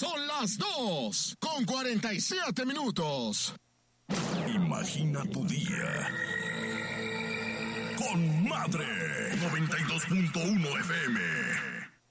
Son las 2:47. Imagina tu día con Madre 92.1 FM.